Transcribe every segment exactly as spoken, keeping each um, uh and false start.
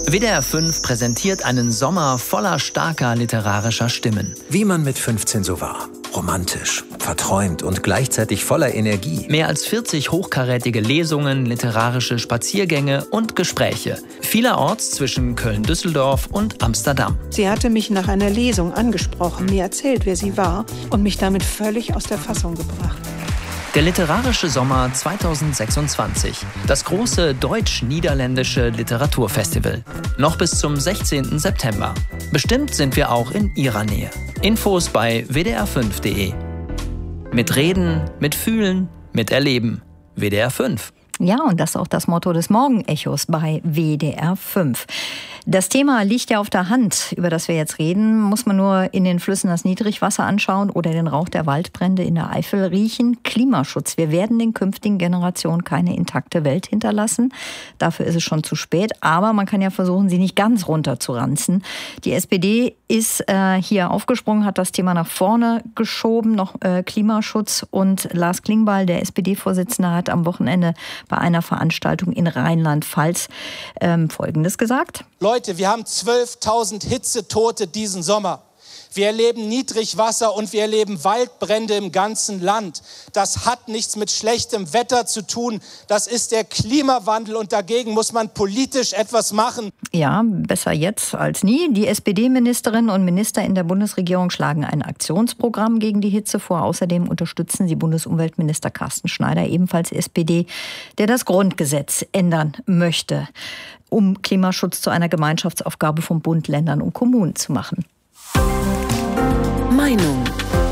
W D R fünf präsentiert einen Sommer voller starker literarischer Stimmen. Wie man mit fünfzehn so war. Romantisch, verträumt und gleichzeitig voller Energie. Mehr als vierzig hochkarätige Lesungen, literarische Spaziergänge und Gespräche. Vielerorts zwischen Köln-Düsseldorf und Amsterdam. Sie hatte mich nach einer Lesung angesprochen, mir erzählt, wer sie war und mich damit völlig aus der Fassung gebracht. Der literarische Sommer zweitausendsechsundzwanzig. Das große deutsch-niederländische Literaturfestival. Noch bis zum sechzehnten September. Bestimmt sind wir auch in Ihrer Nähe. Infos bei w d r fünf punkt d e. Mit Reden, mit Fühlen, mit Erleben. W D R fünf. Ja, und das ist auch das Motto des Morgenechos bei W D R fünf. Das Thema liegt ja auf der Hand, über das wir jetzt reden. Muss man nur in den Flüssen das Niedrigwasser anschauen oder den Rauch der Waldbrände in der Eifel riechen. Klimaschutz. Wir werden den künftigen Generationen keine intakte Welt hinterlassen. Dafür ist es schon zu spät. Aber man kann ja versuchen, sie nicht ganz runterzuranzen. Die S P D ist äh, hier aufgesprungen, hat das Thema nach vorne geschoben, noch äh, Klimaschutz. Und Lars Klingbeil, der S P D-Vorsitzende, hat am Wochenende bei einer Veranstaltung in Rheinland-Pfalz ähm, Folgendes gesagt. Leute, wir haben zwölftausend Hitzetote diesen Sommer. Wir erleben Niedrigwasser und wir erleben Waldbrände im ganzen Land. Das hat nichts mit schlechtem Wetter zu tun. Das ist der Klimawandel und dagegen muss man politisch etwas machen. Ja, besser jetzt als nie. Die S P D-Ministerinnen und Minister in der Bundesregierung schlagen ein Aktionsprogramm gegen die Hitze vor. Außerdem unterstützen sie Bundesumweltminister Carsten Schneider, ebenfalls S P D, der das Grundgesetz ändern möchte, um Klimaschutz zu einer Gemeinschaftsaufgabe von Bund, Ländern und Kommunen zu machen. Meinung.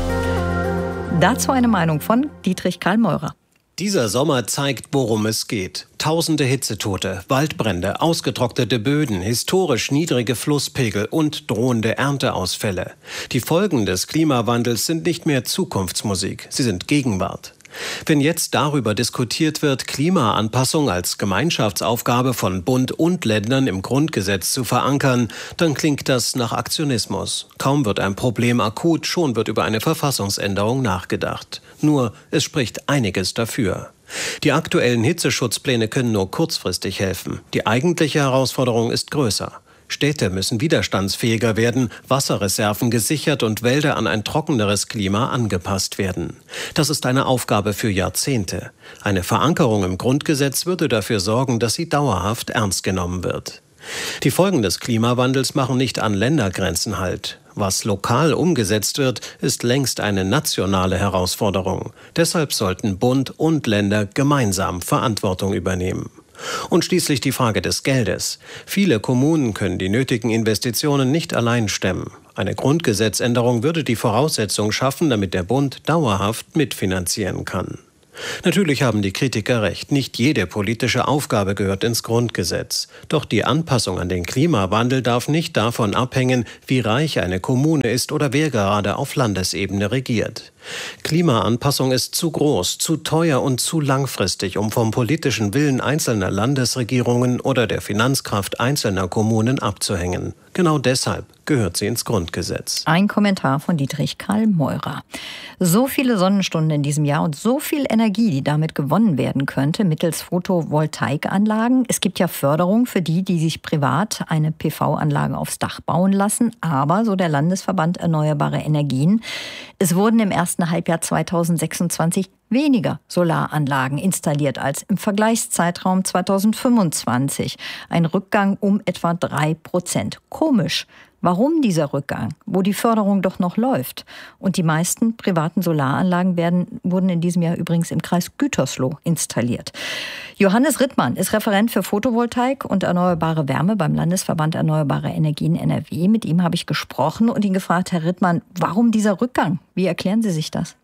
Dazu eine Meinung von Dietrich Karl Meurer. Dieser Sommer zeigt, worum es geht. Tausende Hitzetote, Waldbrände, ausgetrocknete Böden, historisch niedrige Flusspegel und drohende Ernteausfälle. Die Folgen des Klimawandels sind nicht mehr Zukunftsmusik, sie sind Gegenwart. Wenn jetzt darüber diskutiert wird, Klimaanpassung als Gemeinschaftsaufgabe von Bund und Ländern im Grundgesetz zu verankern, dann klingt das nach Aktionismus. Kaum wird ein Problem akut, schon wird über eine Verfassungsänderung nachgedacht. Nur, es spricht einiges dafür. Die aktuellen Hitzeschutzpläne können nur kurzfristig helfen. Die eigentliche Herausforderung ist größer. Städte müssen widerstandsfähiger werden, Wasserreserven gesichert und Wälder an ein trockeneres Klima angepasst werden. Das ist eine Aufgabe für Jahrzehnte. Eine Verankerung im Grundgesetz würde dafür sorgen, dass sie dauerhaft ernst genommen wird. Die Folgen des Klimawandels machen nicht an Ländergrenzen Halt. Was lokal umgesetzt wird, ist längst eine nationale Herausforderung. Deshalb sollten Bund und Länder gemeinsam Verantwortung übernehmen. Und schließlich die Frage des Geldes. Viele Kommunen können die nötigen Investitionen nicht allein stemmen. Eine Grundgesetzänderung würde die Voraussetzung schaffen, damit der Bund dauerhaft mitfinanzieren kann. Natürlich haben die Kritiker recht, nicht jede politische Aufgabe gehört ins Grundgesetz. Doch die Anpassung an den Klimawandel darf nicht davon abhängen, wie reich eine Kommune ist oder wer gerade auf Landesebene regiert. Klimaanpassung ist zu groß, zu teuer und zu langfristig, um vom politischen Willen einzelner Landesregierungen oder der Finanzkraft einzelner Kommunen abzuhängen. Genau deshalb gehört sie ins Grundgesetz. Ein Kommentar von Dietrich Karl Meurer. So viele Sonnenstunden in diesem Jahr und so viel Energie, die damit gewonnen werden könnte, mittels Photovoltaikanlagen. Es gibt ja Förderung für die, die sich privat eine P V-Anlage aufs Dach bauen lassen. Aber, so der Landesverband Erneuerbare Energien, es wurden im ersten Halbjahr zweitausendsechsundzwanzig weniger Solaranlagen installiert als im Vergleichszeitraum zweitausendfünfundzwanzig. Ein Rückgang um etwa drei Prozent. Komisch. Warum dieser Rückgang, wo die Förderung doch noch läuft? Und die meisten privaten Solaranlagen werden, wurden in diesem Jahr übrigens im Kreis Gütersloh installiert. Johannes Rittmann ist Referent für Photovoltaik und erneuerbare Wärme beim Landesverband Erneuerbare Energien N R W. Mit ihm habe ich gesprochen und ihn gefragt, Herr Rittmann, warum dieser Rückgang? Wie erklären Sie sich das?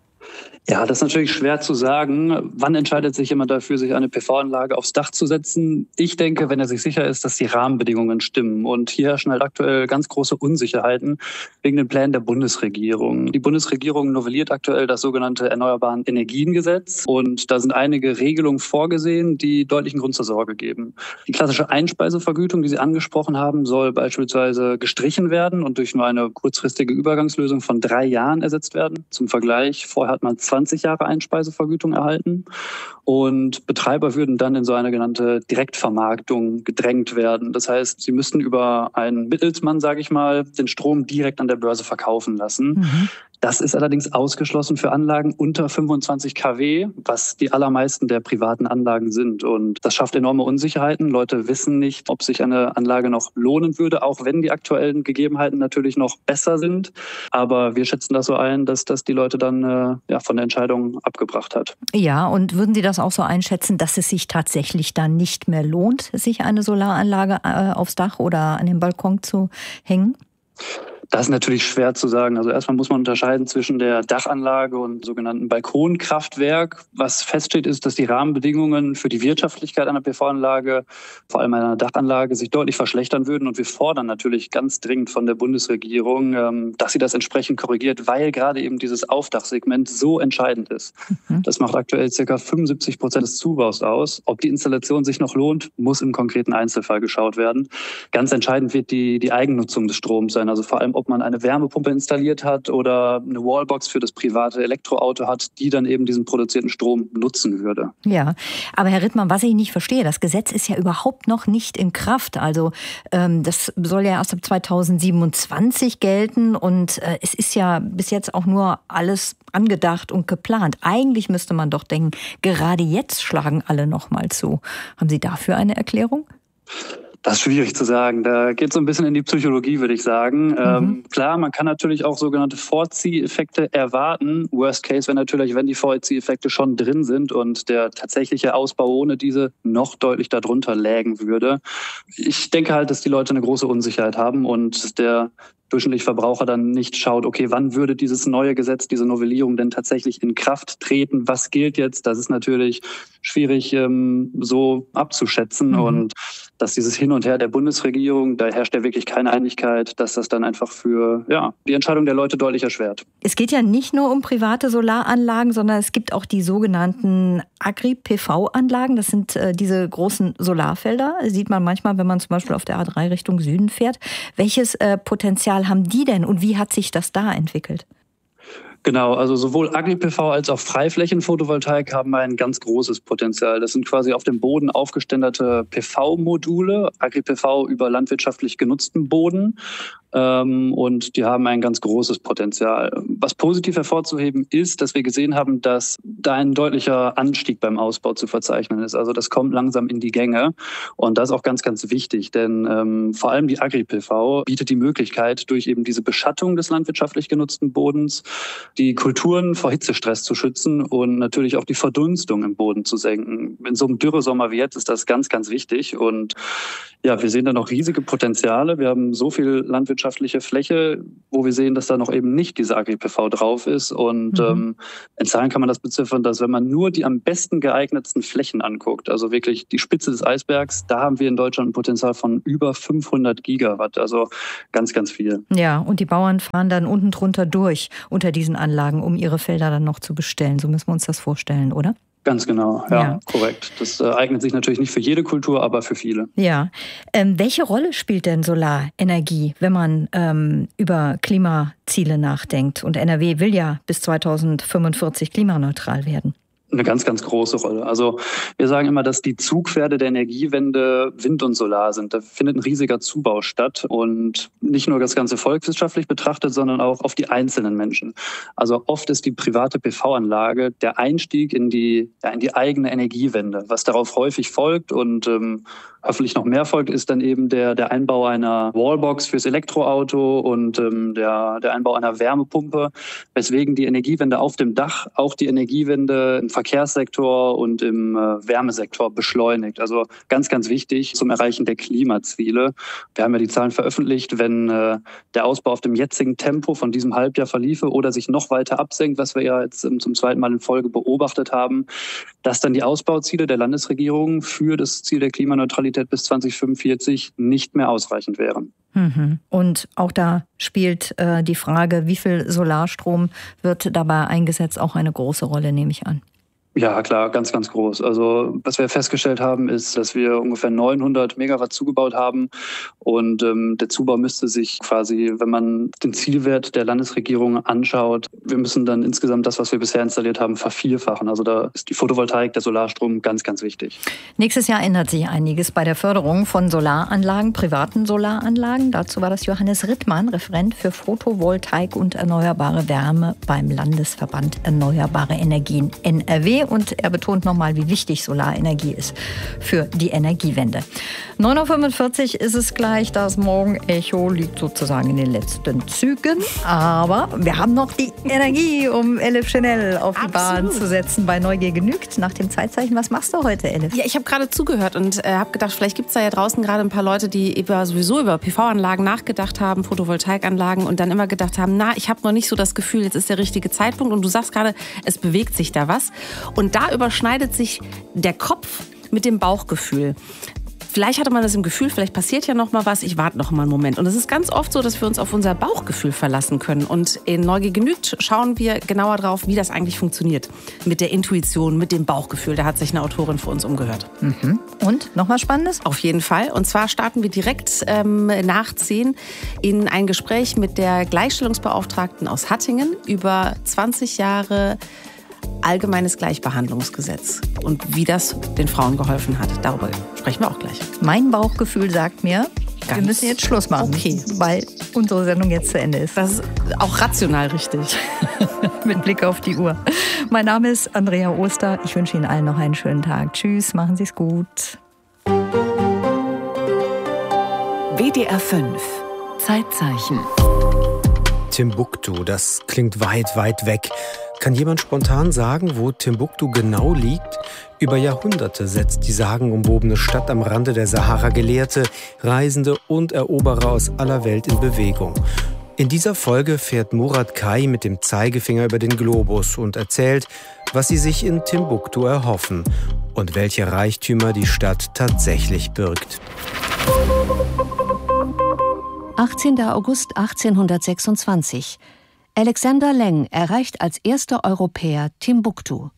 Ja, das ist natürlich schwer zu sagen. Wann entscheidet sich jemand dafür, sich eine P V-Anlage aufs Dach zu setzen? Ich denke, wenn er sich sicher ist, dass die Rahmenbedingungen stimmen. Und hier herrschen halt aktuell ganz große Unsicherheiten wegen den Plänen der Bundesregierung. Die Bundesregierung novelliert aktuell das sogenannte Erneuerbaren Energiengesetz. Und da sind einige Regelungen vorgesehen, die deutlichen Grund zur Sorge geben. Die klassische Einspeisevergütung, die Sie angesprochen haben, soll beispielsweise gestrichen werden und durch nur eine kurzfristige Übergangslösung von drei Jahren ersetzt werden. Zum Vergleich, vorher Vorher hat man zwanzig Jahre Einspeisevergütung erhalten und Betreiber würden dann in so eine genannte Direktvermarktung gedrängt werden. Das heißt, sie müssten über einen Mittelsmann, sage ich mal, den Strom direkt an der Börse verkaufen lassen. Mhm. Das ist allerdings ausgeschlossen für Anlagen unter fünfundzwanzig Kilowatt, was die allermeisten der privaten Anlagen sind. Und das schafft enorme Unsicherheiten. Leute wissen nicht, ob sich eine Anlage noch lohnen würde, auch wenn die aktuellen Gegebenheiten natürlich noch besser sind. Aber wir schätzen das so ein, dass das die Leute dann äh, ja, von der Entscheidung abgebracht hat. Ja, und würden Sie das auch so einschätzen, dass es sich tatsächlich dann nicht mehr lohnt, sich eine Solaranlage äh, aufs Dach oder an den Balkon zu hängen? Das ist natürlich schwer zu sagen. Also erstmal muss man unterscheiden zwischen der Dachanlage und sogenannten Balkonkraftwerk. Was feststeht, ist, dass die Rahmenbedingungen für die Wirtschaftlichkeit einer P V-Anlage, vor allem einer Dachanlage, sich deutlich verschlechtern würden. Und wir fordern natürlich ganz dringend von der Bundesregierung, dass sie das entsprechend korrigiert, weil gerade eben dieses Aufdachsegment so entscheidend ist. Mhm. Das macht aktuell ca. fünfundsiebzig Prozent des Zubaus aus. Ob die Installation sich noch lohnt, muss im konkreten Einzelfall geschaut werden. Ganz entscheidend wird die, die Eigennutzung des Stroms sein. Also vor allem, ob man eine Wärmepumpe installiert hat oder eine Wallbox für das private Elektroauto hat, die dann eben diesen produzierten Strom nutzen würde. Ja, aber Herr Rittmann, was ich nicht verstehe, das Gesetz ist ja überhaupt noch nicht in Kraft. Also ähm, das soll ja erst ab zweitausendsiebenundzwanzig gelten und äh, es ist ja bis jetzt auch nur alles angedacht und geplant. Eigentlich müsste man doch denken, gerade jetzt schlagen alle noch mal zu. Haben Sie dafür eine Erklärung? Das ist schwierig zu sagen. Da geht es so ein bisschen in die Psychologie, würde ich sagen. Mhm. Ähm, klar, man kann natürlich auch sogenannte Vorzieheffekte erwarten. Worst Case wäre natürlich, wenn die Vorzieheffekte schon drin sind und der tatsächliche Ausbau ohne diese noch deutlich darunter lägen würde. Ich denke halt, dass die Leute eine große Unsicherheit haben und der durchschnittliche Verbraucher dann nicht schaut, okay, wann würde dieses neue Gesetz, diese Novellierung denn tatsächlich in Kraft treten? Was gilt jetzt? Das ist natürlich schwierig ähm, so abzuschätzen. Mhm. Und dass dieses Hin und Her der Bundesregierung, da herrscht ja wirklich keine Einigkeit, dass das dann einfach für ja, die Entscheidung der Leute deutlich erschwert. Es geht ja nicht nur um private Solaranlagen, sondern es gibt auch die sogenannten Agri-P V-Anlagen. Das sind äh, diese großen Solarfelder. Das sieht man manchmal, wenn man zum Beispiel auf der A drei Richtung Süden fährt. Welches äh, Potenzial haben die denn und wie hat sich das da entwickelt? Genau, also sowohl Agri-P V als auch Freiflächen-Photovoltaik haben ein ganz großes Potenzial. Das sind quasi auf dem Boden aufgeständerte P V-Module, Agri-P V über landwirtschaftlich genutzten Boden. Und die haben ein ganz großes Potenzial. Was positiv hervorzuheben ist, dass wir gesehen haben, dass da ein deutlicher Anstieg beim Ausbau zu verzeichnen ist. Also das kommt langsam in die Gänge. Und das ist auch ganz, ganz wichtig, denn ähm, vor allem die Agri-P V bietet die Möglichkeit, durch eben diese Beschattung des landwirtschaftlich genutzten Bodens die Kulturen vor Hitzestress zu schützen und natürlich auch die Verdunstung im Boden zu senken. In so einem Dürresommer wie jetzt ist das ganz, ganz wichtig. Und ja, wir sehen da noch riesige Potenziale. Wir haben so viel landwirtschaftliche Fläche, wo wir sehen, dass da noch eben nicht diese Agri-P V drauf ist. Und mhm. ähm, in Zahlen kann man das beziffern, dass wenn man nur die am besten geeignetsten Flächen anguckt, also wirklich die Spitze des Eisbergs, da haben wir in Deutschland ein Potenzial von über fünfhundert Gigawatt. Also ganz, ganz viel. Ja, und die Bauern fahren dann unten drunter durch unter diesen Anlagen, um ihre Felder dann noch zu bestellen. So müssen wir uns das vorstellen, oder? Ganz genau, ja, ja. Korrekt. Das äh, eignet sich natürlich nicht für jede Kultur, aber für viele. Ja. Ähm, welche Rolle spielt denn Solarenergie, wenn man ähm, über Klimaziele nachdenkt? Und N R W will ja bis zweitausendfünfundvierzig klimaneutral werden. Eine ganz, ganz große Rolle. Also wir sagen immer, dass die Zugpferde der Energiewende Wind und Solar sind. Da findet ein riesiger Zubau statt und nicht nur das Ganze volkswirtschaftlich betrachtet, sondern auch auf die einzelnen Menschen. Also oft ist die private P V-Anlage der Einstieg in die, ja, in die eigene Energiewende. Was darauf häufig folgt und ähm, hoffentlich noch mehr folgt, ist dann eben der, der Einbau einer Wallbox fürs Elektroauto und ähm, der, der Einbau einer Wärmepumpe, weswegen die Energiewende auf dem Dach auch die Energiewende im Verkehrssektor und im äh, Wärmesektor beschleunigt. Also ganz, ganz wichtig zum Erreichen der Klimaziele. Wir haben ja die Zahlen veröffentlicht, wenn äh, der Ausbau auf dem jetzigen Tempo von diesem Halbjahr verliefe oder sich noch weiter absenkt, was wir ja jetzt ähm, zum zweiten Mal in Folge beobachtet haben, dass dann die Ausbauziele der Landesregierung für das Ziel der Klimaneutralität bis zweitausendfünfundvierzig nicht mehr ausreichend wären. Mhm. Und auch da spielt äh, die Frage, wie viel Solarstrom wird dabei eingesetzt, auch eine große Rolle, nehme ich an. Ja, klar, ganz, ganz groß. Also was wir festgestellt haben, ist, dass wir ungefähr neunhundert Megawatt zugebaut haben. Und ähm, der Zubau müsste sich quasi, wenn man den Zielwert der Landesregierung anschaut, wir müssen dann insgesamt das, was wir bisher installiert haben, vervierfachen. Also da ist die Photovoltaik, der Solarstrom ganz, ganz wichtig. Nächstes Jahr ändert sich einiges bei der Förderung von Solaranlagen, privaten Solaranlagen. Dazu war das Johannes Rittmann, Referent für Photovoltaik und erneuerbare Wärme beim Landesverband Erneuerbare Energien N R W. Und er betont nochmal, wie wichtig Solarenergie ist für die Energiewende. neun Uhr fünfundvierzig ist es gleich. Das Morgenecho liegt sozusagen in den letzten Zügen. Aber wir haben noch die Energie, um Elif Schnell auf die Absolut. Bahn zu setzen. Bei Neugier genügt. Nach dem Zeitzeichen, was machst du heute, Elif? Ja, ich habe gerade zugehört und äh, habe gedacht, vielleicht gibt es da ja draußen gerade ein paar Leute, die über, sowieso über P V-Anlagen nachgedacht haben, Photovoltaikanlagen und dann immer gedacht haben, na, ich habe noch nicht so das Gefühl, jetzt ist der richtige Zeitpunkt. Und du sagst gerade, es bewegt sich da was. Und da überschneidet sich der Kopf mit dem Bauchgefühl. Vielleicht hatte man das im Gefühl, vielleicht passiert ja noch mal was, ich warte noch mal einen Moment. Und es ist ganz oft so, dass wir uns auf unser Bauchgefühl verlassen können. Und in Neugier genügt schauen wir genauer drauf, wie das eigentlich funktioniert. Mit der Intuition, mit dem Bauchgefühl. Da hat sich eine Autorin für uns umgehört. Mhm. Und noch was Spannendes? Auf jeden Fall. Und zwar starten wir direkt ähm, nach zehn in ein Gespräch mit der Gleichstellungsbeauftragten aus Hattingen über zwanzig Jahre Allgemeines Gleichbehandlungsgesetz und wie das den Frauen geholfen hat. Darüber sprechen wir auch gleich. Mein Bauchgefühl sagt mir, Ganz wir müssen jetzt Schluss machen, okay. weil unsere Sendung jetzt zu Ende ist. Das ist auch rational richtig. Mit Blick auf die Uhr. Mein Name ist Andrea Oster. Ich wünsche Ihnen allen noch einen schönen Tag. Tschüss, machen Sie es gut. W D R fünf Zeitzeichen. Timbuktu, das klingt weit, weit weg. Kann jemand spontan sagen, wo Timbuktu genau liegt? Über Jahrhunderte setzt die sagenumwobene Stadt am Rande der Sahara Gelehrte, Reisende und Eroberer aus aller Welt in Bewegung. In dieser Folge fährt Murat Kai mit dem Zeigefinger über den Globus und erzählt, was sie sich in Timbuktu erhoffen und welche Reichtümer die Stadt tatsächlich birgt. achtzehnter August achtzehnhundertsechsundzwanzig. Alexander Leng erreicht als erster Europäer Timbuktu.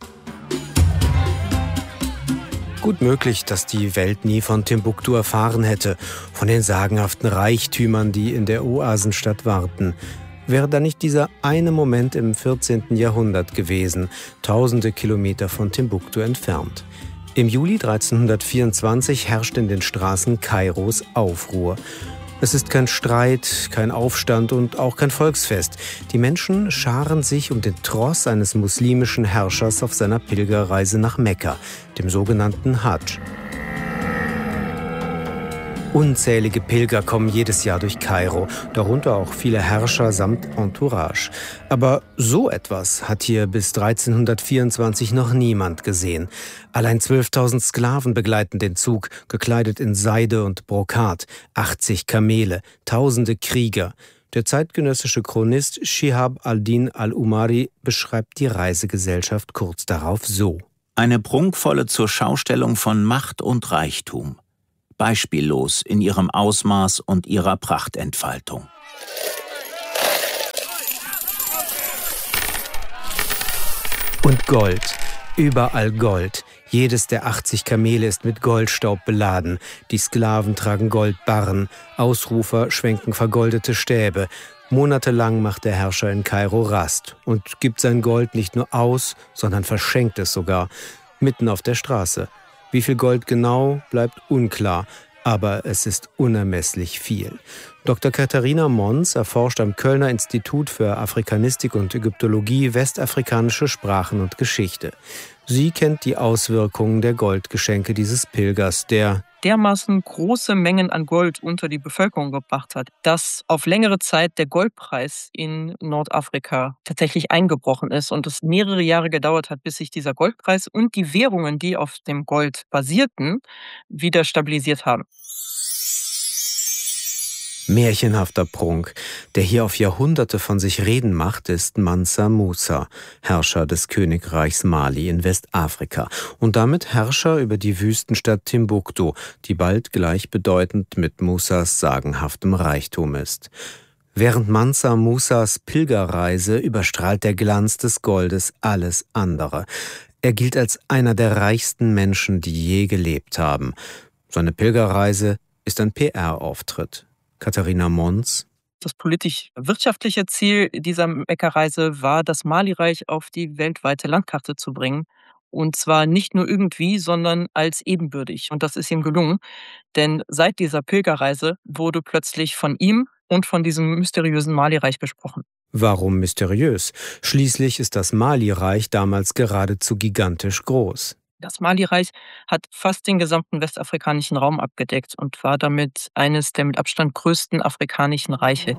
Gut möglich, dass die Welt nie von Timbuktu erfahren hätte, von den sagenhaften Reichtümern, die in der Oasenstadt warten. Wäre da nicht dieser eine Moment im vierzehnten Jahrhundert gewesen, tausende Kilometer von Timbuktu entfernt. Im Juli dreizehnhundertvierundzwanzig herrscht in den Straßen Kairos Aufruhr. Es ist kein Streit, kein Aufstand und auch kein Volksfest. Die Menschen scharen sich um den Tross eines muslimischen Herrschers auf seiner Pilgerreise nach Mekka, dem sogenannten Hadsch. Unzählige Pilger kommen jedes Jahr durch Kairo, darunter auch viele Herrscher samt Entourage. Aber so etwas hat hier bis dreizehnhundertvierundzwanzig noch niemand gesehen. Allein zwölftausend Sklaven begleiten den Zug, gekleidet in Seide und Brokat, achtzig Kamele, tausende Krieger. Der zeitgenössische Chronist Shihab al-Din al-Umari beschreibt die Reisegesellschaft kurz darauf so: Eine prunkvolle Zurschaustellung von Macht und Reichtum. Beispiellos in ihrem Ausmaß und ihrer Prachtentfaltung. Und Gold, überall Gold. Jedes der achtzig Kamele ist mit Goldstaub beladen. Die Sklaven tragen Goldbarren, Ausrufer schwenken vergoldete Stäbe. Monatelang macht der Herrscher in Kairo Rast und gibt sein Gold nicht nur aus, sondern verschenkt es sogar, mitten auf der Straße. Wie viel Gold genau, bleibt unklar, aber es ist unermesslich viel. Doktor Katharina Mons erforscht am Kölner Institut für Afrikanistik und Ägyptologie westafrikanische Sprachen und Geschichte. Sie kennt die Auswirkungen der Goldgeschenke dieses Pilgers, der dermaßen große Mengen an Gold unter die Bevölkerung gebracht hat, dass auf längere Zeit der Goldpreis in Nordafrika tatsächlich eingebrochen ist und es mehrere Jahre gedauert hat, bis sich dieser Goldpreis und die Währungen, die auf dem Gold basierten, wieder stabilisiert haben. Märchenhafter Prunk, der hier auf Jahrhunderte von sich reden macht, ist Mansa Musa, Herrscher des Königreichs Mali in Westafrika und damit Herrscher über die Wüstenstadt Timbuktu, die bald gleichbedeutend mit Musas sagenhaftem Reichtum ist. Während Mansa Musas Pilgerreise überstrahlt der Glanz des Goldes alles andere. Er gilt als einer der reichsten Menschen, die je gelebt haben. Seine Pilgerreise ist ein P R-Auftritt. Katharina Mons. Das politisch-wirtschaftliche Ziel dieser Mekka-Reise war, das Mali-Reich auf die weltweite Landkarte zu bringen. Und zwar nicht nur irgendwie, sondern als ebenbürtig. Und das ist ihm gelungen, denn seit dieser Pilgerreise wurde plötzlich von ihm und von diesem mysteriösen Mali-Reich gesprochen. Warum mysteriös? Schließlich ist das Mali-Reich damals geradezu gigantisch groß. Das Mali-Reich hat fast den gesamten westafrikanischen Raum abgedeckt und war damit eines der mit Abstand größten afrikanischen Reiche.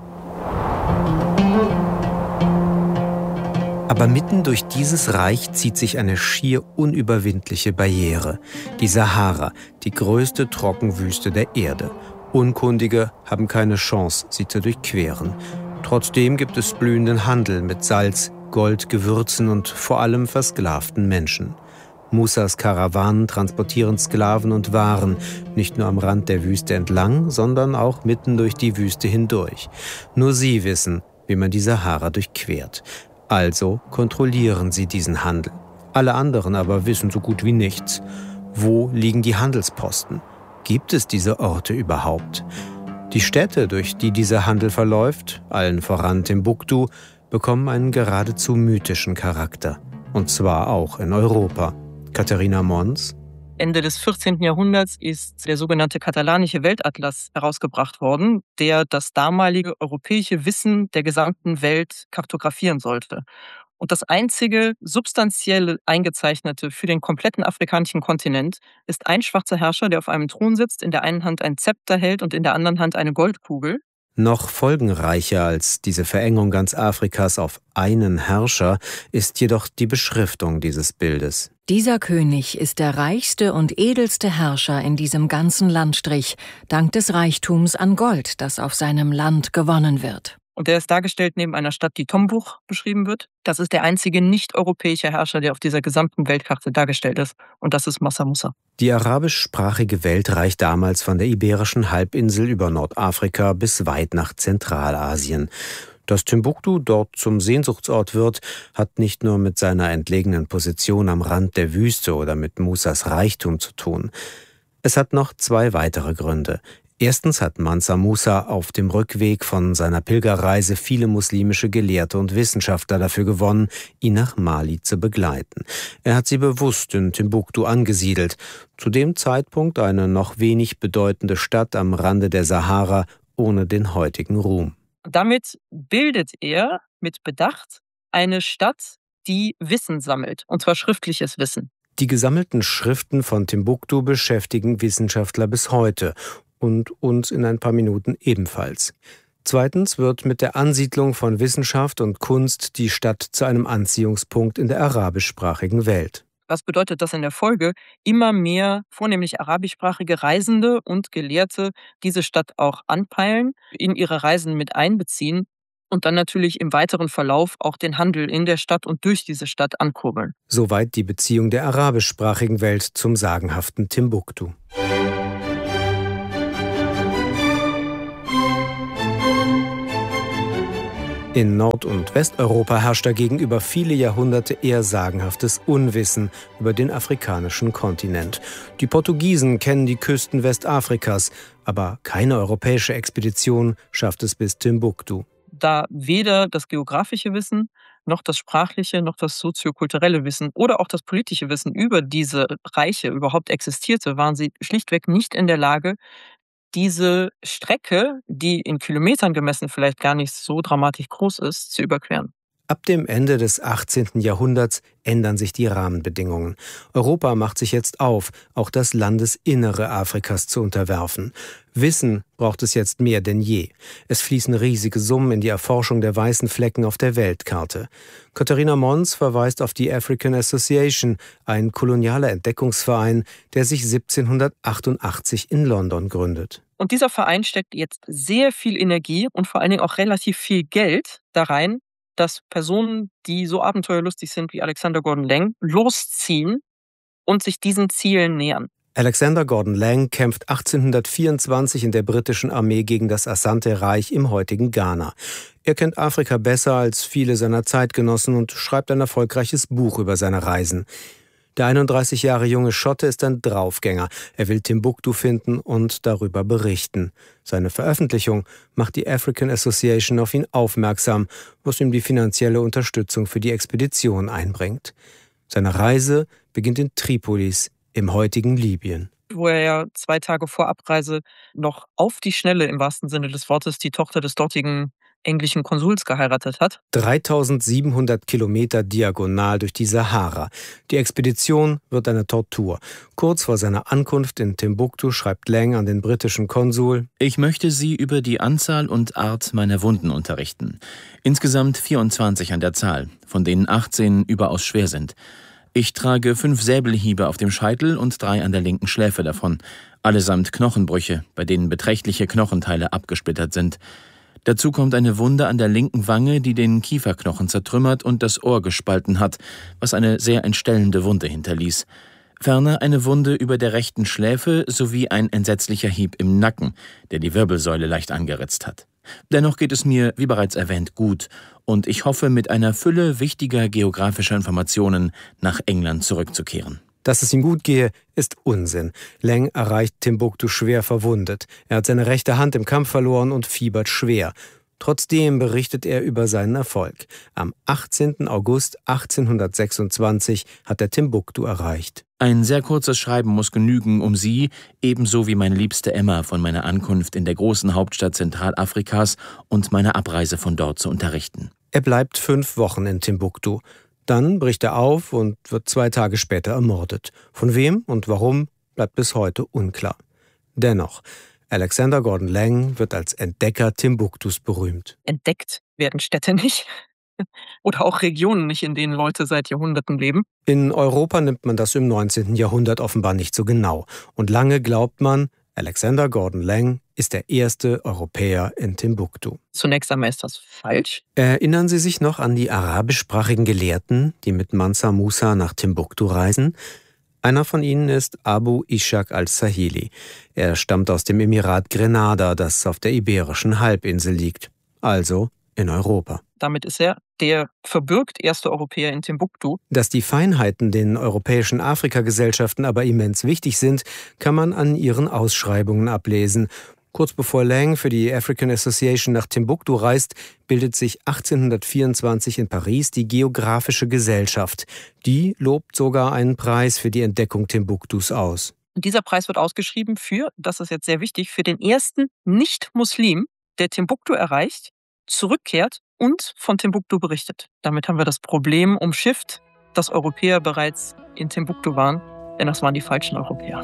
Aber mitten durch dieses Reich zieht sich eine schier unüberwindliche Barriere. Die Sahara, die größte Trockenwüste der Erde. Unkundige haben keine Chance, sie zu durchqueren. Trotzdem gibt es blühenden Handel mit Salz, Gold, Gewürzen und vor allem versklavten Menschen. Musas Karawanen transportieren Sklaven und Waren, nicht nur am Rand der Wüste entlang, sondern auch mitten durch die Wüste hindurch. Nur sie wissen, wie man die Sahara durchquert. Also kontrollieren sie diesen Handel. Alle anderen aber wissen so gut wie nichts. Wo liegen die Handelsposten? Gibt es diese Orte überhaupt? Die Städte, durch die dieser Handel verläuft, allen voran Timbuktu, bekommen einen geradezu mythischen Charakter. Und zwar auch in Europa. Katharina Mons. Ende des vierzehnten Jahrhunderts ist der sogenannte katalanische Weltatlas herausgebracht worden, der das damalige europäische Wissen der gesamten Welt kartografieren sollte. Und das einzige substanzielle Eingezeichnete für den kompletten afrikanischen Kontinent ist ein schwarzer Herrscher, der auf einem Thron sitzt, in der einen Hand ein Zepter hält und in der anderen Hand eine Goldkugel. Noch folgenreicher als diese Verengung ganz Afrikas auf einen Herrscher ist jedoch die Beschriftung dieses Bildes. Dieser König ist der reichste und edelste Herrscher in diesem ganzen Landstrich, dank des Reichtums an Gold, das auf seinem Land gewonnen wird. Und der ist dargestellt neben einer Stadt, die Tombuch beschrieben wird. Das ist der einzige nicht-europäische Herrscher, der auf dieser gesamten Weltkarte dargestellt ist. Und das ist Mansa Musa. Die arabischsprachige Welt reicht damals von der Iberischen Halbinsel über Nordafrika bis weit nach Zentralasien. Dass Timbuktu dort zum Sehnsuchtsort wird, hat nicht nur mit seiner entlegenen Position am Rand der Wüste oder mit Musas Reichtum zu tun. Es hat noch zwei weitere Gründe. Erstens hat Mansa Musa auf dem Rückweg von seiner Pilgerreise viele muslimische Gelehrte und Wissenschaftler dafür gewonnen, ihn nach Mali zu begleiten. Er hat sie bewusst in Timbuktu angesiedelt, zu dem Zeitpunkt eine noch wenig bedeutende Stadt am Rande der Sahara ohne den heutigen Ruhm. Damit bildet er mit Bedacht eine Stadt, die Wissen sammelt, und zwar schriftliches Wissen. Die gesammelten Schriften von Timbuktu beschäftigen Wissenschaftler bis heute und uns in ein paar Minuten ebenfalls. Zweitens wird mit der Ansiedlung von Wissenschaft und Kunst die Stadt zu einem Anziehungspunkt in der arabischsprachigen Welt. Was bedeutet das in der Folge? Immer mehr vornehmlich arabischsprachige Reisende und Gelehrte diese Stadt auch anpeilen, in ihre Reisen mit einbeziehen und dann natürlich im weiteren Verlauf auch den Handel in der Stadt und durch diese Stadt ankurbeln. Soweit die Beziehung der arabischsprachigen Welt zum sagenhaften Timbuktu. In Nord- und Westeuropa herrscht dagegen über viele Jahrhunderte eher sagenhaftes Unwissen über den afrikanischen Kontinent. Die Portugiesen kennen die Küsten Westafrikas, aber keine europäische Expedition schafft es bis Timbuktu. Da weder das geografische Wissen, noch das sprachliche, noch das soziokulturelle Wissen oder auch das politische Wissen über diese Reiche überhaupt existierte, waren sie schlichtweg nicht in der Lage, diese Strecke, die in Kilometern gemessen vielleicht gar nicht so dramatisch groß ist, zu überqueren. Ab dem Ende des achtzehnten Jahrhunderts ändern sich die Rahmenbedingungen. Europa macht sich jetzt auf, auch das Landesinnere Afrikas zu unterwerfen. Wissen braucht es jetzt mehr denn je. Es fließen riesige Summen in die Erforschung der weißen Flecken auf der Weltkarte. Katharina Mons verweist auf die African Association, ein kolonialer Entdeckungsverein, der sich siebzehnhundertachtundachtzig in London gründet. Und dieser Verein steckt jetzt sehr viel Energie und vor allen Dingen auch relativ viel Geld da rein, dass Personen, die so abenteuerlustig sind wie Alexander Gordon Laing, losziehen und sich diesen Zielen nähern. Alexander Gordon Laing kämpft achtzehnhundertvierundzwanzig in der britischen Armee gegen das Asante-Reich im heutigen Ghana. Er kennt Afrika besser als viele seiner Zeitgenossen und schreibt ein erfolgreiches Buch über seine Reisen. Der einunddreißig Jahre junge Schotte ist ein Draufgänger. Er will Timbuktu finden und darüber berichten. Seine Veröffentlichung macht die African Association auf ihn aufmerksam, was ihm die finanzielle Unterstützung für die Expedition einbringt. Seine Reise beginnt in Tripolis, im heutigen Libyen. Wo er ja zwei Tage vor Abreise noch auf die Schnelle im wahrsten Sinne des Wortes die Tochter des dortigen englischen Konsuls geheiratet hat. dreitausendsiebenhundert Kilometer diagonal durch die Sahara. Die Expedition wird eine Tortur. Kurz vor seiner Ankunft in Timbuktu schreibt Lang an den britischen Konsul: Ich möchte Sie über die Anzahl und Art meiner Wunden unterrichten. Insgesamt vierundzwanzig an der Zahl, von denen achtzehn überaus schwer sind. Ich trage fünf Säbelhiebe auf dem Scheitel und drei an der linken Schläfe davon, allesamt Knochenbrüche, bei denen beträchtliche Knochenteile abgesplittert sind. Dazu kommt eine Wunde an der linken Wange, die den Kieferknochen zertrümmert und das Ohr gespalten hat, was eine sehr entstellende Wunde hinterließ. Ferner eine Wunde über der rechten Schläfe sowie ein entsetzlicher Hieb im Nacken, der die Wirbelsäule leicht angeritzt hat. Dennoch geht es mir, wie bereits erwähnt, gut und ich hoffe, mit einer Fülle wichtiger geografischer Informationen nach England zurückzukehren. Dass es ihm gut gehe, ist Unsinn. Lang erreicht Timbuktu schwer verwundet. Er hat seine rechte Hand im Kampf verloren und fiebert schwer. Trotzdem berichtet er über seinen Erfolg. Am achtzehnten August achtzehnhundertsechsundzwanzig hat er Timbuktu erreicht. Ein sehr kurzes Schreiben muss genügen, um Sie, ebenso wie meine liebste Emma, von meiner Ankunft in der großen Hauptstadt Zentralafrikas und meiner Abreise von dort zu unterrichten. Er bleibt fünf Wochen in Timbuktu. Dann bricht er auf und wird zwei Tage später ermordet. Von wem und warum, bleibt bis heute unklar. Dennoch, Alexander Gordon Lang wird als Entdecker Timbuktus berühmt. Entdeckt werden Städte nicht. Oder auch Regionen nicht, in denen Leute seit Jahrhunderten leben. In Europa nimmt man das im neunzehnten Jahrhundert offenbar nicht so genau. Und lange glaubt man, Alexander Gordon Lang ist der erste Europäer in Timbuktu. Zunächst einmal ist das falsch. Erinnern Sie sich noch an die arabischsprachigen Gelehrten, die mit Mansa Musa nach Timbuktu reisen? Einer von ihnen ist Abu Ishaq al-Sahili. Er stammt aus dem Emirat Grenada, das auf der Iberischen Halbinsel liegt, also in Europa. Damit ist er der verbürgt erste Europäer in Timbuktu. Dass die Feinheiten den europäischen Afrikagesellschaften aber immens wichtig sind, kann man an ihren Ausschreibungen ablesen. Kurz bevor Lang für die African Association nach Timbuktu reist, bildet sich achtzehnhundertvierundzwanzig in Paris die Geographische Gesellschaft. Die lobt sogar einen Preis für die Entdeckung Timbuktus aus. Und dieser Preis wird ausgeschrieben für, das ist jetzt sehr wichtig, für den ersten Nicht-Muslim, der Timbuktu erreicht, zurückkehrt und von Timbuktu berichtet. Damit haben wir das Problem umschifft, dass Europäer bereits in Timbuktu waren, denn das waren die falschen Europäer.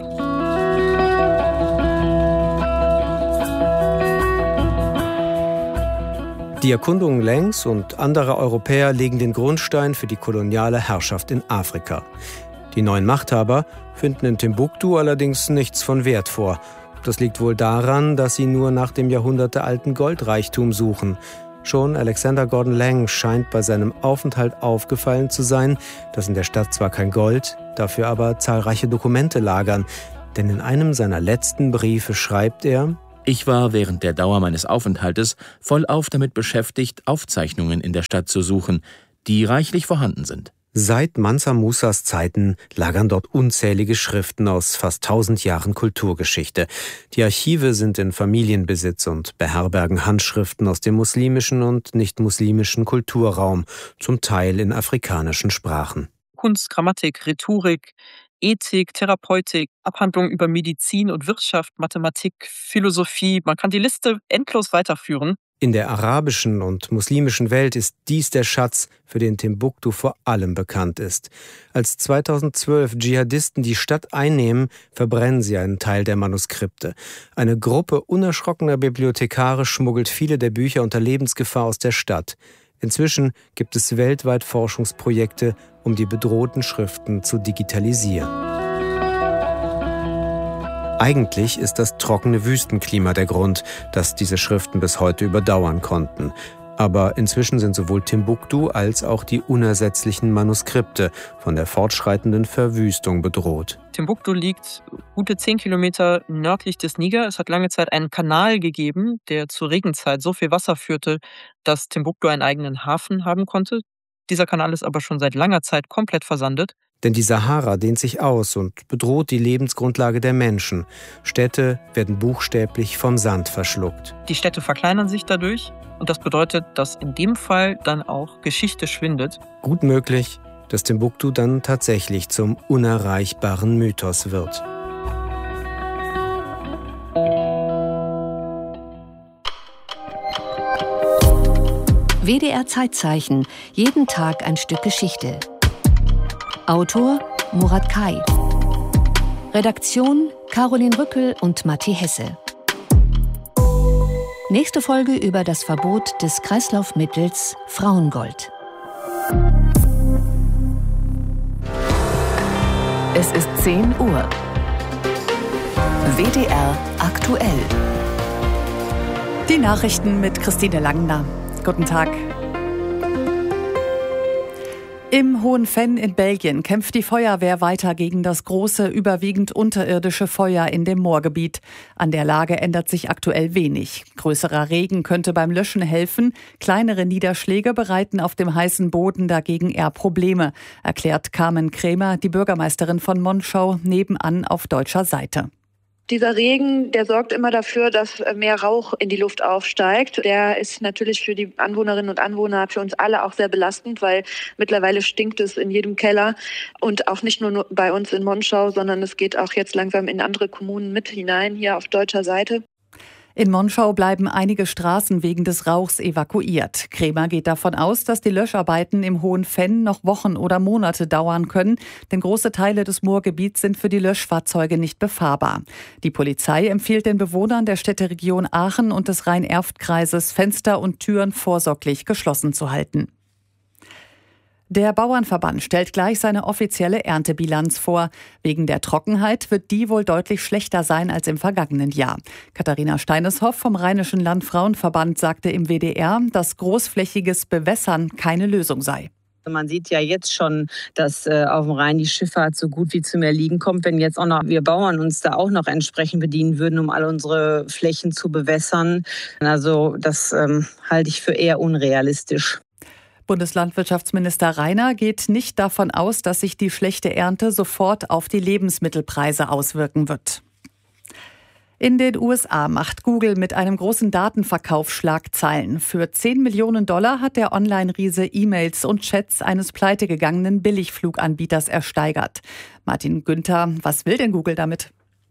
Die Erkundungen Langs und anderer Europäer legen den Grundstein für die koloniale Herrschaft in Afrika. Die neuen Machthaber finden in Timbuktu allerdings nichts von Wert vor. Das liegt wohl daran, dass sie nur nach dem jahrhundertealten Goldreichtum suchen. Schon Alexander Gordon Lang scheint bei seinem Aufenthalt aufgefallen zu sein, dass in der Stadt zwar kein Gold, dafür aber zahlreiche Dokumente lagern. Denn in einem seiner letzten Briefe schreibt er: Ich war während der Dauer meines Aufenthaltes vollauf damit beschäftigt, Aufzeichnungen in der Stadt zu suchen, die reichlich vorhanden sind. Seit Mansa Musas Zeiten lagern dort unzählige Schriften aus fast tausend Jahren Kulturgeschichte. Die Archive sind in Familienbesitz und beherbergen Handschriften aus dem muslimischen und nicht-muslimischen Kulturraum, zum Teil in afrikanischen Sprachen. Kunst, Grammatik, Rhetorik, Ethik, Therapeutik, Abhandlungen über Medizin und Wirtschaft, Mathematik, Philosophie. Man kann die Liste endlos weiterführen. In der arabischen und muslimischen Welt ist dies der Schatz, für den Timbuktu vor allem bekannt ist. Als zweitausendzwölf Dschihadisten die Stadt einnehmen, verbrennen sie einen Teil der Manuskripte. Eine Gruppe unerschrockener Bibliothekare schmuggelt viele der Bücher unter Lebensgefahr aus der Stadt. Inzwischen gibt es weltweit Forschungsprojekte, um die bedrohten Schriften zu digitalisieren. Eigentlich ist das trockene Wüstenklima der Grund, dass diese Schriften bis heute überdauern konnten. Aber inzwischen sind sowohl Timbuktu als auch die unersetzlichen Manuskripte von der fortschreitenden Verwüstung bedroht. Timbuktu liegt gute zehn Kilometer nördlich des Niger. Es hat lange Zeit einen Kanal gegeben, der zur Regenzeit so viel Wasser führte, dass Timbuktu einen eigenen Hafen haben konnte. Dieser Kanal ist aber schon seit langer Zeit komplett versandet. Denn die Sahara dehnt sich aus und bedroht die Lebensgrundlage der Menschen. Städte werden buchstäblich vom Sand verschluckt. Die Städte verkleinern sich dadurch und das bedeutet, dass in dem Fall dann auch Geschichte schwindet. Gut möglich, dass Timbuktu dann tatsächlich zum unerreichbaren Mythos wird. W D R Zeitzeichen. Jeden Tag ein Stück Geschichte. Autor Murat Kai. Redaktion Caroline Rückel und Matti Hesse. Nächste Folge über das Verbot des Kreislaufmittels Frauengold. Es ist zehn Uhr. W D R aktuell. Die Nachrichten mit Christine Langner. Guten Tag. Im Hohen Venn in Belgien kämpft die Feuerwehr weiter gegen das große, überwiegend unterirdische Feuer in dem Moorgebiet. An der Lage ändert sich aktuell wenig. Größerer Regen könnte beim Löschen helfen. Kleinere Niederschläge bereiten auf dem heißen Boden dagegen eher Probleme, erklärt Carmen Krämer, die Bürgermeisterin von Monschau, nebenan auf deutscher Seite. Dieser Regen, der sorgt immer dafür, dass mehr Rauch in die Luft aufsteigt. Der ist natürlich für die Anwohnerinnen und Anwohner, für uns alle auch sehr belastend, weil mittlerweile stinkt es in jedem Keller. Und auch nicht nur bei uns in Monschau, sondern es geht auch jetzt langsam in andere Kommunen mit hinein, hier auf deutscher Seite. In Monschau bleiben einige Straßen wegen des Rauchs evakuiert. Krämer geht davon aus, dass die Löscharbeiten im Hohen Venn noch Wochen oder Monate dauern können, denn große Teile des Moorgebiets sind für die Löschfahrzeuge nicht befahrbar. Die Polizei empfiehlt den Bewohnern der Städteregion Aachen und des Rhein-Erft-Kreises, Fenster und Türen vorsorglich geschlossen zu halten. Der Bauernverband stellt gleich seine offizielle Erntebilanz vor. Wegen der Trockenheit wird die wohl deutlich schlechter sein als im vergangenen Jahr. Katharina Steineshoff vom Rheinischen Landfrauenverband sagte im W D R, dass großflächiges Bewässern keine Lösung sei. Man sieht ja jetzt schon, dass äh, auf dem Rhein die Schifffahrt so gut wie zum Erliegen kommt. Wenn jetzt auch noch wir Bauern uns da auch noch entsprechend bedienen würden, um all unsere Flächen zu bewässern. Also das ähm, halte ich für eher unrealistisch. Bundeslandwirtschaftsminister Rainer geht nicht davon aus, dass sich die schlechte Ernte sofort auf die Lebensmittelpreise auswirken wird. In den U S A macht Google mit einem großen Datenverkauf Schlagzeilen. Für zehn Millionen Dollar hat der Online-Riese E-Mails und Chats eines pleitegegangenen Billigfluganbieters ersteigert. Martin Günther, was will denn Google damit?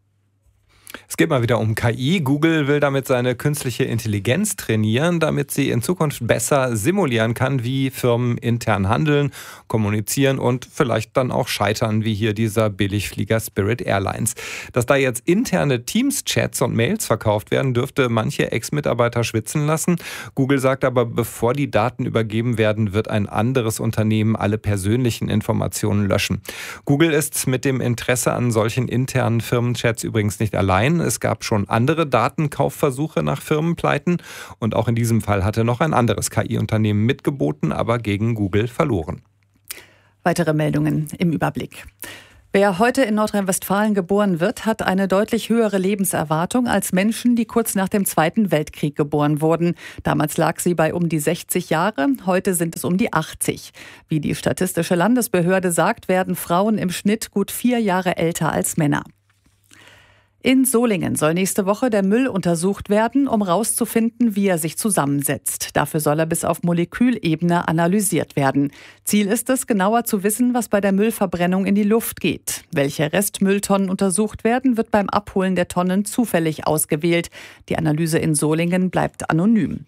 Es geht mal wieder um K I. Google will damit seine künstliche Intelligenz trainieren, damit sie in Zukunft besser simulieren kann, wie Firmen intern handeln, kommunizieren und vielleicht dann auch scheitern, wie hier dieser Billigflieger Spirit Airlines. Dass da jetzt interne Teams-Chats und Mails verkauft werden, dürfte manche Ex-Mitarbeiter schwitzen lassen. Google sagt aber, bevor die Daten übergeben werden, wird ein anderes Unternehmen alle persönlichen Informationen löschen. Google ist mit dem Interesse an solchen internen Firmenchats übrigens nicht allein. Es gab schon andere Datenkaufversuche nach Firmenpleiten und auch in diesem Fall hatte noch ein anderes K I-Unternehmen mitgeboten, aber gegen Google verloren. Weitere Meldungen im Überblick. Wer heute in Nordrhein-Westfalen geboren wird, hat eine deutlich höhere Lebenserwartung als Menschen, die kurz nach dem Zweiten Weltkrieg geboren wurden. Damals lag sie bei um die sechzig Jahre, heute sind es um die achtzig. Wie die Statistische Landesbehörde sagt, werden Frauen im Schnitt gut vier Jahre älter als Männer. In Solingen soll nächste Woche der Müll untersucht werden, um herauszufinden, wie er sich zusammensetzt. Dafür soll er bis auf Molekülebene analysiert werden. Ziel ist es, genauer zu wissen, was bei der Müllverbrennung in die Luft geht. Welche Restmülltonnen untersucht werden, wird beim Abholen der Tonnen zufällig ausgewählt. Die Analyse in Solingen bleibt anonym.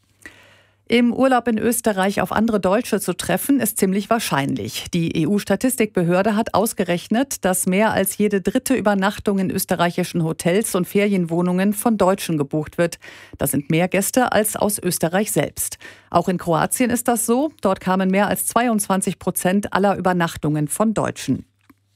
Im Urlaub in Österreich auf andere Deutsche zu treffen, ist ziemlich wahrscheinlich. Die E U-Statistikbehörde hat ausgerechnet, dass mehr als jede dritte Übernachtung in österreichischen Hotels und Ferienwohnungen von Deutschen gebucht wird. Das sind mehr Gäste als aus Österreich selbst. Auch in Kroatien ist das so. Dort kamen mehr als zweiundzwanzig Prozent aller Übernachtungen von Deutschen.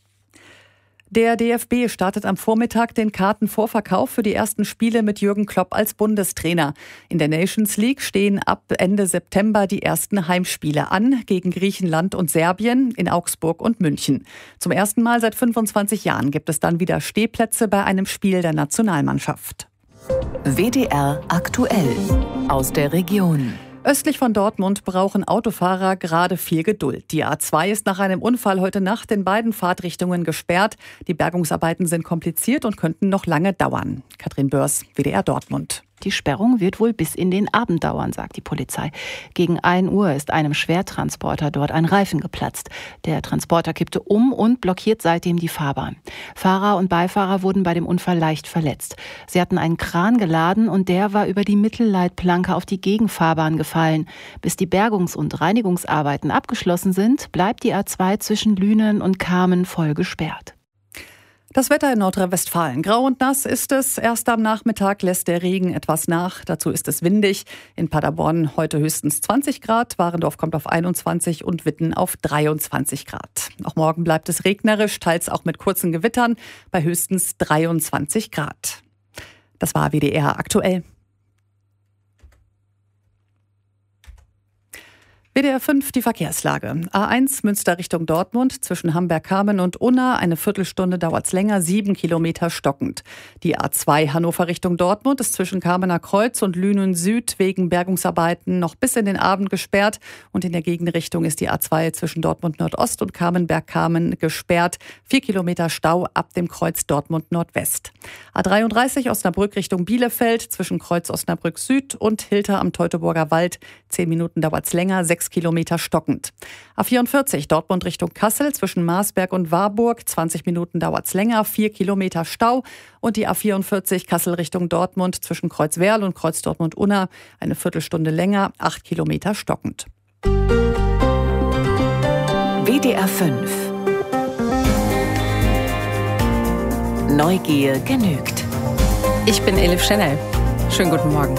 Der D F B startet am Vormittag den Kartenvorverkauf für die ersten Spiele mit Jürgen Klopp als Bundestrainer. In der Nations League stehen ab Ende September die ersten Heimspiele an, gegen Griechenland und Serbien, in Augsburg und München. Zum ersten Mal seit fünfundzwanzig Jahren gibt es dann wieder Stehplätze bei einem Spiel der Nationalmannschaft. W D R aktuell aus der Region. Östlich von Dortmund brauchen Autofahrer gerade viel Geduld. Die A zwei ist nach einem Unfall heute Nacht in beiden Fahrtrichtungen gesperrt. Die Bergungsarbeiten sind kompliziert und könnten noch lange dauern. Katrin Börs, W D R Dortmund. Die Sperrung wird wohl bis in den Abend dauern, sagt die Polizei. Gegen ein Uhr ist einem Schwertransporter dort ein Reifen geplatzt. Der Transporter kippte um und blockiert seitdem die Fahrbahn. Fahrer und Beifahrer wurden bei dem Unfall leicht verletzt. Sie hatten einen Kran geladen und der war über die Mittelleitplanke auf die Gegenfahrbahn gefallen. Bis die Bergungs- und Reinigungsarbeiten abgeschlossen sind, bleibt die A zwei zwischen Lünen und Kamen voll gesperrt. Das Wetter in Nordrhein-Westfalen. Grau und nass ist es. Erst am Nachmittag lässt der Regen etwas nach. Dazu ist es windig. In Paderborn heute höchstens zwanzig Grad. Warendorf kommt auf einundzwanzig und Witten auf dreiundzwanzig Grad. Auch morgen bleibt es regnerisch, teils auch mit kurzen Gewittern bei höchstens dreiundzwanzig Grad. Das war W D R aktuell. W D R fünf, die Verkehrslage. A eins Münster Richtung Dortmund, zwischen Hamberg-Kamen und Unna. Eine Viertelstunde dauert's länger, sieben Kilometer stockend. Die A zwei Hannover Richtung Dortmund ist zwischen Kamener Kreuz und Lünen Süd wegen Bergungsarbeiten noch bis in den Abend gesperrt. Und in der Gegenrichtung ist die A zwei zwischen Dortmund Nordost und Kamenberg-Kamen gesperrt. Vier Kilometer Stau ab dem Kreuz Dortmund Nordwest. A dreiunddreißig Osnabrück Richtung Bielefeld, zwischen Kreuz Osnabrück Süd und Hilter am Teutoburger Wald. Zehn Minuten dauert's länger, sechs Kilometer stockend. A vierundvierzig Dortmund Richtung Kassel, zwischen Marsberg und Warburg. zwanzig Minuten dauert's länger, vier Kilometer Stau. Und die A vierundvierzig Kassel Richtung Dortmund, zwischen Kreuzwerl und Kreuz Dortmund-Unna. Eine Viertelstunde länger, acht Kilometer stockend. W D R fünf. Neugier genügt. Ich bin Elif Chanel. Schönen guten Morgen.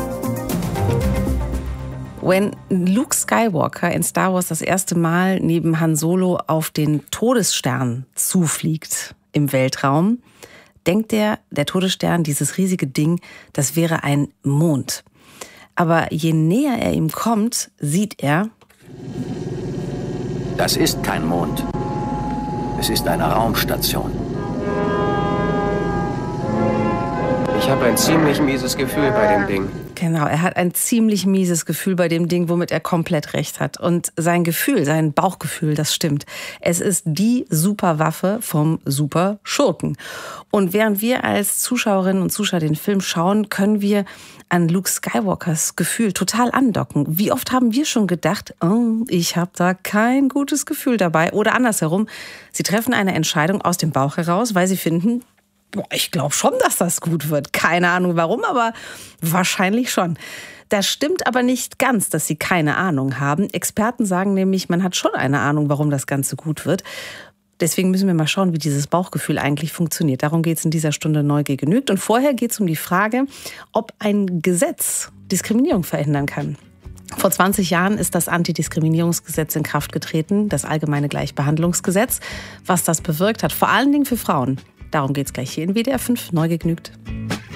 Wenn Luke Skywalker in Star Wars das erste Mal neben Han Solo auf den Todesstern zufliegt im Weltraum, denkt er, der Todesstern, dieses riesige Ding, das wäre ein Mond. Aber je näher er ihm kommt, sieht er: Das ist kein Mond. Es ist eine Raumstation. Ich habe ein ziemlich mieses Gefühl bei dem Ding. Genau, er hat ein ziemlich mieses Gefühl bei dem Ding, womit er komplett recht hat. Und sein Gefühl, sein Bauchgefühl, das stimmt. Es ist die Superwaffe vom Superschurken. Und während wir als Zuschauerinnen und Zuschauer den Film schauen, können wir an Luke Skywalkers Gefühl total andocken. Wie oft haben wir schon gedacht, oh, ich habe da kein gutes Gefühl dabei. Oder andersherum, sie treffen eine Entscheidung aus dem Bauch heraus, weil sie finden, boah, ich glaube schon, dass das gut wird. Keine Ahnung warum, aber wahrscheinlich schon. Das stimmt aber nicht ganz, dass sie keine Ahnung haben. Experten sagen nämlich, man hat schon eine Ahnung, warum das Ganze gut wird. Deswegen müssen wir mal schauen, wie dieses Bauchgefühl eigentlich funktioniert. Darum geht es in dieser Stunde Neugier genügt. Und vorher geht es um die Frage, ob ein Gesetz Diskriminierung verändern kann. Vor zwanzig Jahren ist das Antidiskriminierungsgesetz in Kraft getreten, das Allgemeine Gleichbehandlungsgesetz. Was das bewirkt hat, vor allen Dingen für Frauen. Darum geht es gleich hier in W D R fünf Neugier genügt.